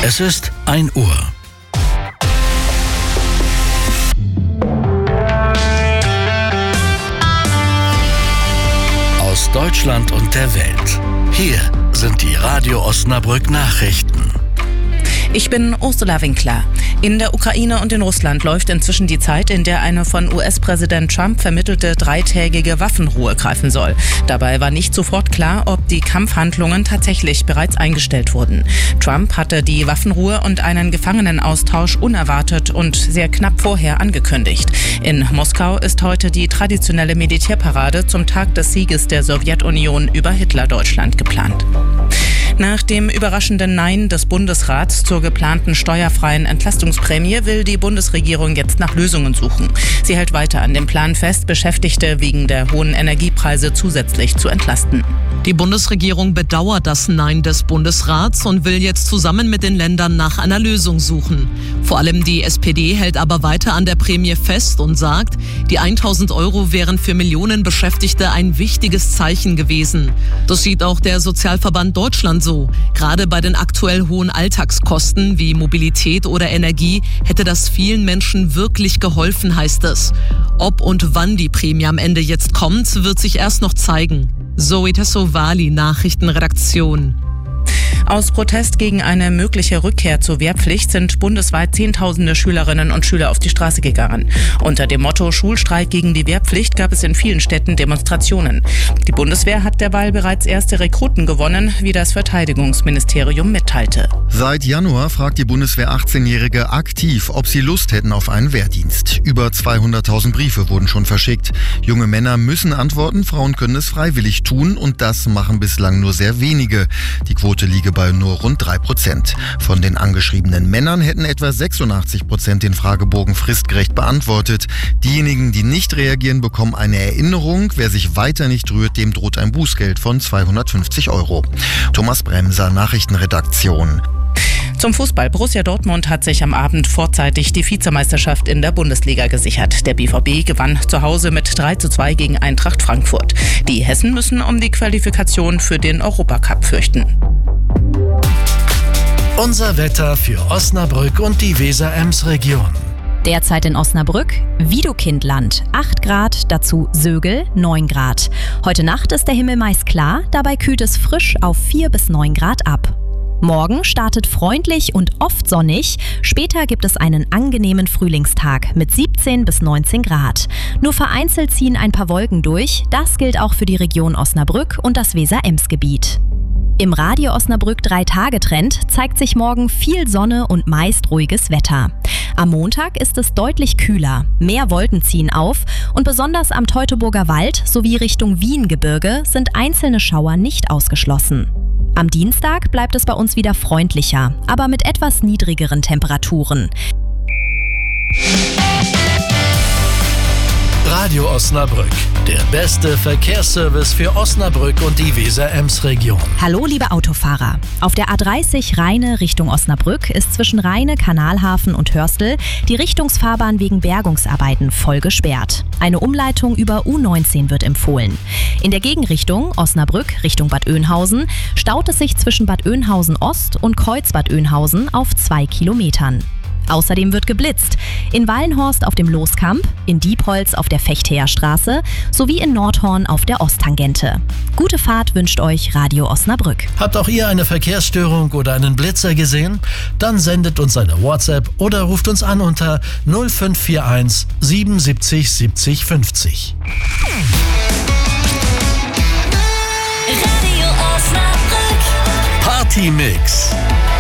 Es ist 1 Uhr. Aus Deutschland und der Welt. Hier sind die Radio Osnabrück Nachrichten. Ich bin Ursula Winkler. In der Ukraine und in Russland läuft inzwischen die Zeit, in der eine von US-Präsident Trump vermittelte 3-tägige Waffenruhe greifen soll. Dabei war nicht sofort klar, ob die Kampfhandlungen tatsächlich bereits eingestellt wurden. Trump hatte die Waffenruhe und einen Gefangenenaustausch unerwartet und sehr knapp vorher angekündigt. In Moskau ist heute die traditionelle Militärparade zum Tag des Sieges der Sowjetunion über Hitler-Deutschland geplant. Nach dem überraschenden Nein des Bundesrats zur geplanten steuerfreien Entlastungsprämie will die Bundesregierung jetzt nach Lösungen suchen. Sie hält weiter an dem Plan fest, Beschäftigte wegen der hohen Energiepreise zusätzlich zu entlasten. Die Bundesregierung bedauert das Nein des Bundesrats und will jetzt zusammen mit den Ländern nach einer Lösung suchen. Vor allem die SPD hält aber weiter an der Prämie fest und sagt, die 1.000 € wären für Millionen Beschäftigte ein wichtiges Zeichen gewesen. Das sieht auch der Sozialverband Deutschland so. Gerade bei den aktuell hohen Alltagskosten wie Mobilität oder Energie hätte das vielen Menschen wirklich geholfen, heißt es. Ob und wann die Prämie am Ende jetzt kommt, wird sich erst noch zeigen. Zoe Tassovali, Nachrichtenredaktion. Aus Protest gegen eine mögliche Rückkehr zur Wehrpflicht sind bundesweit Zehntausende Schülerinnen und Schüler auf die Straße gegangen. Unter dem Motto Schulstreik gegen die Wehrpflicht gab es in vielen Städten Demonstrationen. Die Bundeswehr hat derweil bereits erste Rekruten gewonnen, wie das Verteidigungsministerium mitteilte. Seit Januar fragt die Bundeswehr 18-Jährige aktiv, ob sie Lust hätten auf einen Wehrdienst. Über 200.000 Briefe wurden schon verschickt. Junge Männer müssen antworten, Frauen können es freiwillig tun und das machen bislang nur sehr wenige. Die Quote liege bei nur rund 3%. Von den angeschriebenen Männern hätten etwa 86% den Fragebogen fristgerecht beantwortet. Diejenigen, die nicht reagieren, bekommen eine Erinnerung. Wer sich weiter nicht rührt, dem droht ein Bußgeld von 250 €. Thomas Bremser, Nachrichtenredaktion. Zum Fußball. Borussia Dortmund hat sich am Abend vorzeitig die Vizemeisterschaft in der Bundesliga gesichert. Der BVB gewann zu Hause mit 3:2 gegen Eintracht Frankfurt. Die Hessen müssen um die Qualifikation für den Europacup fürchten. Unser Wetter für Osnabrück und die Weser-Ems-Region. Derzeit in Osnabrück, Widokindland, 8 Grad, dazu Sögel, 9 Grad. Heute Nacht ist der Himmel meist klar, dabei kühlt es frisch auf 4 bis 9 Grad ab. Morgen startet freundlich und oft sonnig, später gibt es einen angenehmen Frühlingstag mit 17 bis 19 Grad. Nur vereinzelt ziehen ein paar Wolken durch, das gilt auch für die Region Osnabrück und das Weser-Ems-Gebiet. Im Radio Osnabrück 3-Tage-Trend zeigt sich morgen viel Sonne und meist ruhiges Wetter. Am Montag ist es deutlich kühler, mehr Wolken ziehen auf und besonders am Teutoburger Wald sowie Richtung Wiehengebirge sind einzelne Schauer nicht ausgeschlossen. Am Dienstag bleibt es bei uns wieder freundlicher, aber mit etwas niedrigeren Temperaturen. Radio Osnabrück, der beste Verkehrsservice für Osnabrück und die Weser-Ems-Region. Hallo liebe Autofahrer. Auf der A30 Rheine Richtung Osnabrück ist zwischen Rheine, Kanalhafen und Hörstel die Richtungsfahrbahn wegen Bergungsarbeiten voll gesperrt. Eine Umleitung über U19 wird empfohlen. In der Gegenrichtung Osnabrück Richtung Bad Oeynhausen staut es sich zwischen Bad Oeynhausen Ost und Kreuzbad Oeynhausen auf 2 Kilometern. Außerdem wird geblitzt. In Wallenhorst auf dem Loskamp, in Diepholz auf der Fechtheerstraße sowie in Nordhorn auf der Osttangente. Gute Fahrt wünscht euch Radio Osnabrück. Habt auch ihr eine Verkehrsstörung oder einen Blitzer gesehen? Dann sendet uns eine WhatsApp oder ruft uns an unter 0541 77 70 50. Radio Osnabrück. Partymix.